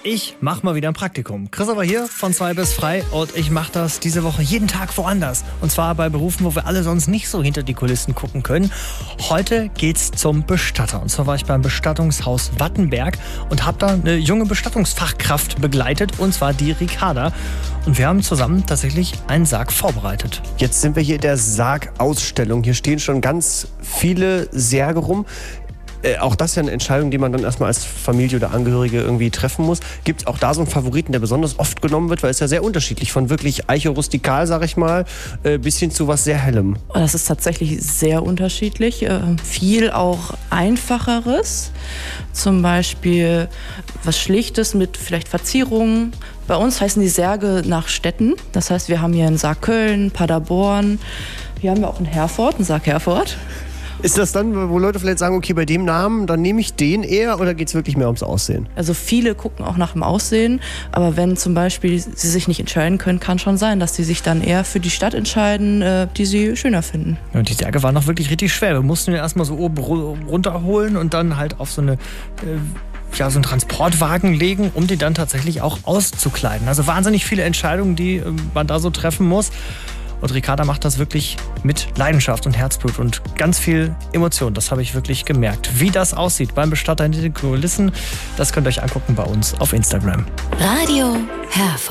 Ich mache mal wieder ein Praktikum. Christopher hier von 2 bis frei und ich mache das diese Woche jeden Tag woanders. Und zwar bei Berufen, wo wir alle sonst nicht so hinter die Kulissen gucken können. Heute geht's zum Bestatter. Und zwar war ich beim Bestattungshaus Wattenberg und habe da eine junge Bestattungsfachkraft begleitet, und zwar die Ricarda. Und wir haben zusammen tatsächlich einen Sarg vorbereitet. Jetzt sind wir hier in der Sargausstellung. Hier stehen schon ganz viele Särge rum. Auch das ist ja eine Entscheidung, die man dann erstmal als Familie oder Angehörige irgendwie treffen muss. Gibt es auch da so einen Favoriten, der besonders oft genommen wird? Weil es ja sehr unterschiedlich, von wirklich Eiche-rustikal, sag ich mal, bis hin zu was sehr Hellem. Das ist tatsächlich sehr unterschiedlich. Viel auch Einfacheres. Zum Beispiel was Schlichtes mit vielleicht Verzierungen. Bei uns heißen die Särge nach Städten. Das heißt, wir haben hier einen Sarg Köln, Paderborn. Hier haben wir auch einen Herford, einen Sarg Herford. Ist das dann, wo Leute vielleicht sagen, okay, bei dem Namen, dann nehme ich den eher, oder geht es wirklich mehr ums Aussehen? Also viele gucken auch nach dem Aussehen, aber wenn zum Beispiel sie sich nicht entscheiden können, kann schon sein, dass sie sich dann eher für die Stadt entscheiden, die sie schöner finden. Ja, und die Särge waren noch wirklich richtig schwer. Wir mussten den erstmal so oben runterholen und dann halt auf so einen Transportwagen legen, um die dann tatsächlich auch auszukleiden. Also wahnsinnig viele Entscheidungen, die man da so treffen muss. Und Ricarda macht das wirklich mit Leidenschaft und Herzblut und ganz viel Emotion. Das habe ich wirklich gemerkt. Wie das aussieht beim Bestatter hinter den Kulissen, das könnt ihr euch angucken bei uns auf Instagram. Radio Herford.